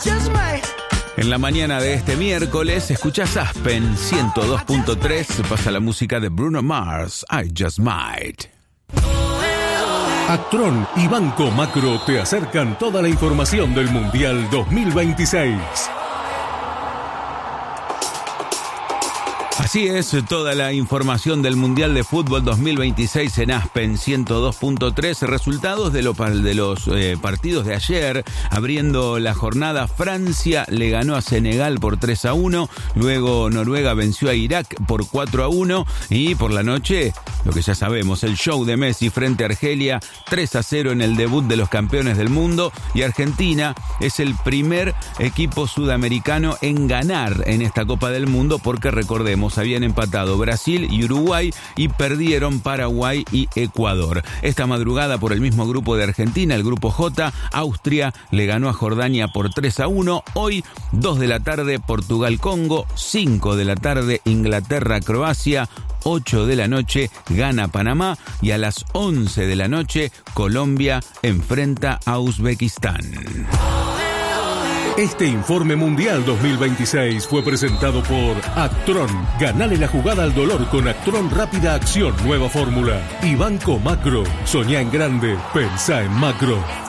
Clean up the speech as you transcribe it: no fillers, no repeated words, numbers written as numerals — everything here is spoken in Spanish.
En la mañana de este miércoles, escuchas Aspen 102.3, pasa la música de Bruno Mars, I Just Might. Actron y Banco Macro te acercan toda la información del Mundial 2026. Así es, toda la información del Mundial de Fútbol 2026 en Aspen 102.3. Resultados de los partidos de ayer. Abriendo la jornada, Francia le ganó a Senegal por 3-1. Luego Noruega venció a Irak por 4-1. Y por la noche, lo que ya sabemos, el show de Messi frente a Argelia, 3-0 en el debut de los campeones del mundo. Y Argentina es el primer equipo sudamericano en ganar en esta Copa del Mundo, porque recordemos, habían empatado Brasil y Uruguay y perdieron Paraguay y Ecuador. Esta madrugada, por el mismo grupo de Argentina, el grupo J, Austria le ganó a Jordania por 3-1. Hoy, 2 de la tarde, Portugal-Congo, 5 de la tarde, Inglaterra-Croacia, 8 de la noche, gana Panamá, y a las 11 de la noche, Colombia enfrenta a Uzbekistán. Este informe Mundial 2026 fue presentado por Actron. Ganale la jugada al dolor con Actron Rápida Acción, nueva fórmula. Y Banco Macro. Soñá en grande, pensá en macro.